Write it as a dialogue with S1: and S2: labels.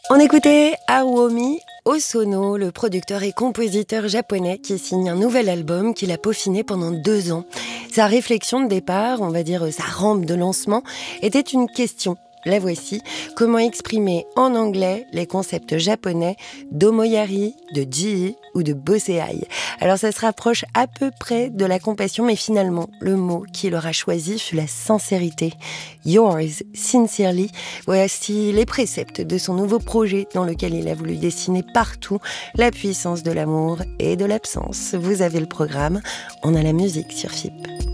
S1: On écoutait Aomi Hosono, le producteur et compositeur japonais qui signe un nouvel album qu'il a peaufiné pendant 2 ans. Sa réflexion de départ, on va dire sa rampe de lancement, était une question. La voici, comment exprimer en anglais les concepts japonais d'omoyari, de jii ou de boseai. Alors ça se rapproche à peu près de la compassion, mais finalement, le mot qu'il aura choisi fut la sincérité. Yours, sincerely, voici les préceptes de son nouveau projet dans lequel il a voulu dessiner partout la puissance de l'amour et de l'absence. Vous avez le programme, on a la musique sur FIP.